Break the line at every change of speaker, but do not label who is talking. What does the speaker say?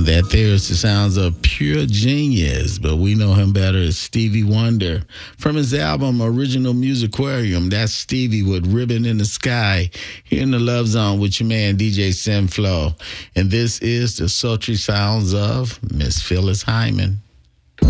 That there's the sounds of Pure Genius, but we know him better as Stevie Wonder. From his album Original Musicarium, that's Stevie with Ribbon in the Sky, here in the Love Zone with your man DJ Simflow. And this is the sultry sounds of Miss Phyllis Hyman.